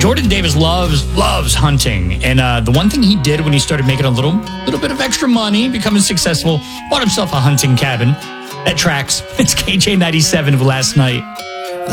Jordan Davis loves hunting. And the one thing he did when he started making a little bit of extra money, becoming successful, bought himself a hunting cabin. That tracks. It's KJ97 of last night.